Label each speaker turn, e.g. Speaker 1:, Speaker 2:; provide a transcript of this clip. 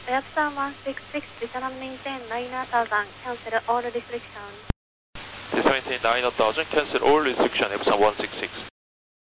Speaker 1: Vietnam 166, descend and maintain 9000, cancel all restrictions.
Speaker 2: Descend maintain 9000, cancel all restriction, Vietnam 166.